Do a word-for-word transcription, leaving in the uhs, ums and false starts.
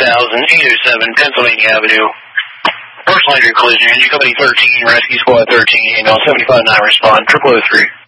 thousand, eight oh seven Pennsylvania Avenue. Personal injury collision, Engine Company thirteen, Rescue Squad thirteen, and on seventy-five nine respond, triple oh three.